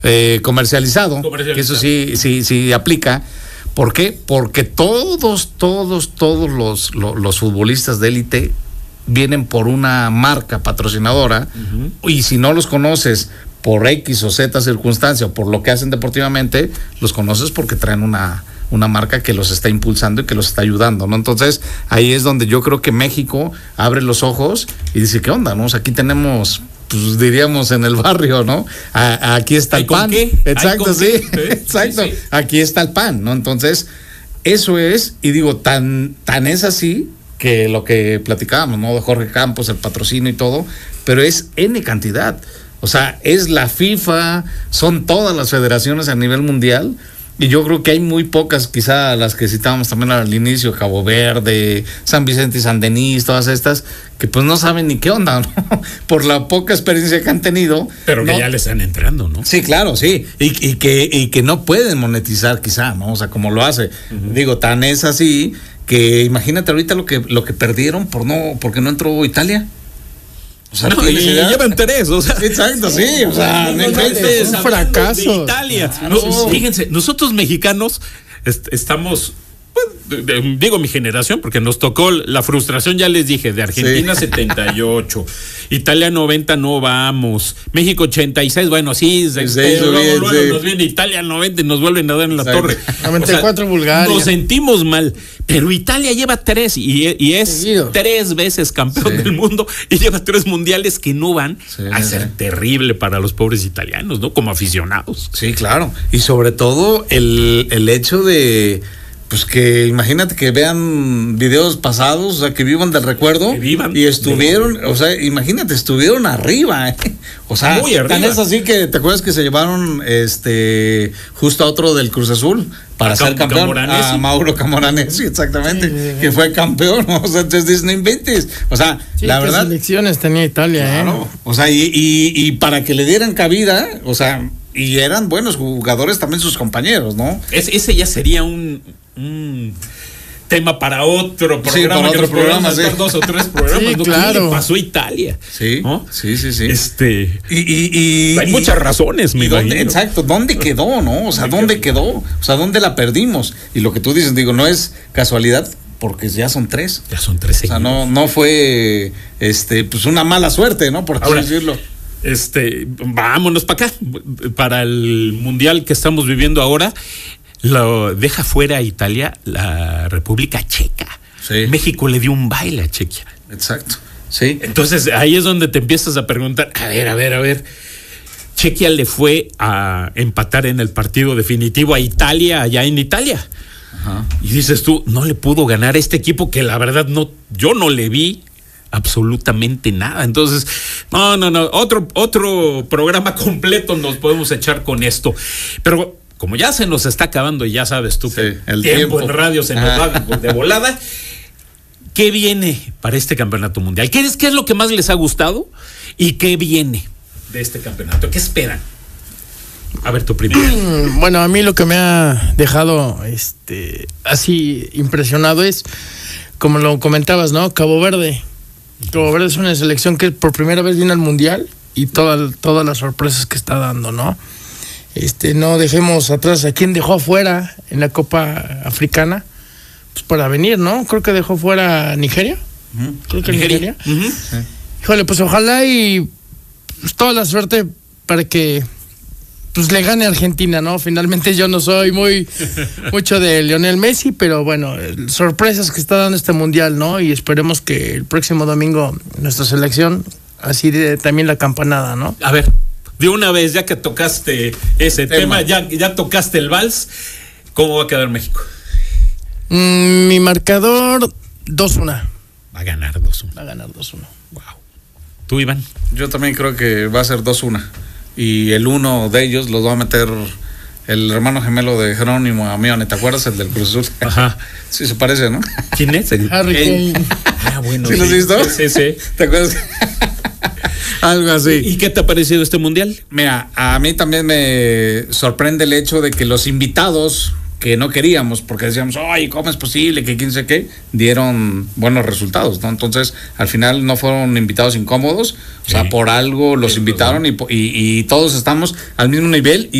comercializado, que eso sí aplica. ¿Por qué? Porque todos los futbolistas de élite vienen por una marca patrocinadora, y si no los conoces por X o Z circunstancia o por lo que hacen deportivamente, los conoces porque traen una marca que los está impulsando y que los está ayudando, ¿no? Entonces, ahí es donde yo creo que México abre los ojos y dice, ¿qué onda, no? O sea, aquí tenemos, pues diríamos en el barrio, ¿no? Aquí está el pan. ¿Qué? Exacto, sí. Exacto. Sí. Aquí está el pan, ¿no? Entonces, eso es, y digo, tan es así que lo que platicábamos, ¿no? De Jorge Campos, el patrocinio y todo, pero es N cantidad. O sea, es la FIFA, son todas las federaciones a nivel mundial, y yo creo que hay muy pocas, quizá las que citábamos también al inicio, Cabo Verde, San Vicente y San Denis, todas estas, que pues no saben ni qué onda, ¿no? Por la poca experiencia que han tenido. Pero que ya le están entrando, ¿no? Sí, claro, sí, y que no pueden monetizar quizá, ¿no? O sea, como lo hace. Digo, tan es así que imagínate ahorita lo que perdieron porque no entró Italia. O sea, no, y llevan 3, o sea. Exacto, sí, o sea, es un fracaso. De Italia. Fíjense, nosotros mexicanos estamos, digo mi generación, porque nos tocó la frustración, ya les dije, de Argentina 78, Italia 90 no vamos, México 86, bueno, sí, luego nos viene Italia 90 y nos vuelven a dar en la torre. 94 o sea, Bulgaria. Nos sentimos mal, pero Italia lleva 3 y es seguido 3 veces campeón del mundo y lleva 3 mundiales que no van a ser terrible para los pobres italianos, ¿no? Como aficionados. Sí, claro. Y sobre todo el hecho de, pues que imagínate que vean videos pasados, o sea, que vivan del recuerdo, y estuvieron, o sea, imagínate, estuvieron arriba, o sea, muy arriba. Tan es así que te acuerdas que se llevaron justo a otro del Cruz Azul para ser campeón, a Mauro Camoranesi, exactamente, que fue campeón, o sea, entonces no inventes, o sea, la verdad, selecciones tenía Italia, claro, o sea, y para que le dieran cabida, o sea, y eran buenos jugadores también sus compañeros, ¿no? Ese ya sería un tema para otro programa. Sí, para otro programa, sí. 2 o 3 programas. Sí, claro. ¿Qué le pasó a Italia? Sí, ¿no? Sí. Y hay muchas razones, me imagino. Exacto, ¿dónde quedó, no? O sea, ¿dónde quedó? O sea, ¿dónde la perdimos? Y lo que tú dices, digo, no es casualidad, porque ya son 3. Ya son 3 seguidos. O sea, no fue pues una mala suerte, ¿no? Por así decirlo. Vámonos para acá, para el mundial que estamos viviendo ahora. Lo deja fuera a Italia la República Checa. Sí. México le dio un baile a Chequia. Exacto. Sí. Entonces ahí es donde te empiezas a preguntar, a ver. Chequia le fue a empatar en el partido definitivo a Italia, allá en Italia. Ajá. Y dices tú, no le pudo ganar a este equipo que la verdad yo no le vi absolutamente nada. Entonces, no, otro programa completo nos podemos echar con esto. Pero como ya se nos está acabando y ya sabes tú que el tiempo en radio se nos va de volada, ¿qué viene para este campeonato mundial? ¿Qué es lo que más les ha gustado y qué viene de este campeonato? ¿Qué esperan? A ver, tú primero. Bueno, a mí lo que me ha dejado así impresionado es, como lo comentabas, ¿no? Cabo Verde. Cabo Verde es una selección que por primera vez viene al mundial y todas las sorpresas que está dando, ¿no? No dejemos atrás a quien dejó afuera en la Copa Africana, pues para venir, ¿no? Creo que dejó fuera a Nigeria. Creo que Nigeria. Sí. Híjole, pues ojalá y pues, toda la suerte para que pues le gane a Argentina, ¿no? Finalmente yo no soy mucho de Lionel Messi, pero bueno, sorpresas que está dando este mundial, ¿no? Y esperemos que el próximo domingo nuestra selección así de también la campanada, ¿no? A ver, de una vez, ya que tocaste ese tema, ya tocaste el vals, ¿cómo va a quedar México? Mi marcador 2-1. Va a ganar 2-1. Wow. ¿Tú, Iván? Yo también creo que va a ser 2-1. Y el uno de ellos los va a meter el hermano gemelo de Jerónimo Amione, ¿te acuerdas? El del Cruz Azul. Ajá. Sí, se parece, ¿no? ¿Quién es? Harry Kane. Bueno. ¿Sí lo has visto? Sí. ¿Te acuerdas? Algo así. ¿Y qué te ha parecido este mundial? Mira, a mí también me sorprende el hecho de que los invitados que no queríamos, porque decíamos, ay, ¿cómo es posible que quién sé qué? Dieron buenos resultados, ¿no? Entonces, al final no fueron invitados incómodos, o sea, por algo los invitaron y todos estamos al mismo nivel.